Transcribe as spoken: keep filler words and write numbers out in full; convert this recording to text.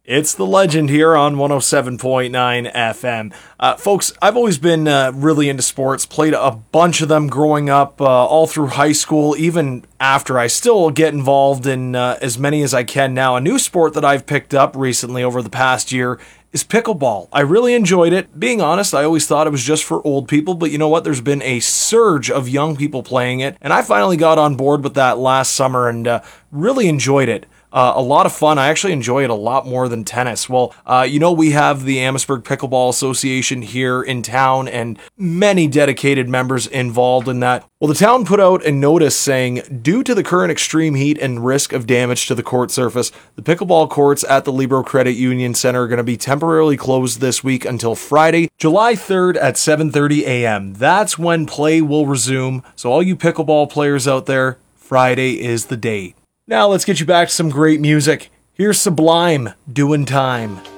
It's the legend here on one oh seven point nine F M. Uh, folks, I've always been uh, really into sports, played a bunch of them growing up, uh, all through high school, even after. I still get involved in uh, as many as I can now. A new sport that I've picked up recently over the past year is pickleball. I really enjoyed it. Being honest, I always thought it was just for old people, but you know what? There's been a surge of young people playing it, and I finally got on board with that last summer and uh, really enjoyed it. Uh, a lot of fun. I actually enjoy it a lot more than tennis. Well, uh, you know, we have the Amherstburg Pickleball Association here in town and many dedicated members involved in that. Well, the town put out a notice saying, due to the current extreme heat and risk of damage to the court surface, the pickleball courts at the Libro Credit Union Center are going to be temporarily closed this week until Friday, July third at seven thirty a.m. That's when play will resume. So all you pickleball players out there, Friday is the date. Now let's get you back to some great music. Here's Sublime, Doing Time.